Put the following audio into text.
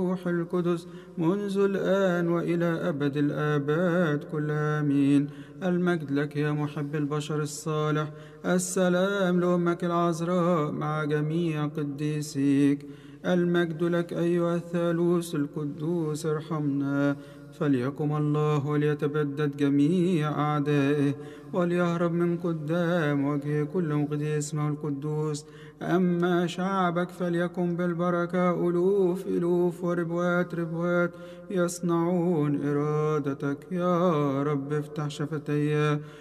روح القدس منذ الآن وإلى أبد الآباد كلها آمين. المجد لك يا محب البشر الصالح، السلام لأمك العذراء مع جميع قديسيك. المجد لك أيها الثالوث القدوس، ارحمنا. فليقم الله وليتبدد جميع أعدائه، وليهرب من قدام وجه كل مقدس اسمه القدوس. أما شعبك فليكن بالبركة ألوف ألوف وربوات ربوات يصنعون إرادتك. يا رب افتح شفتي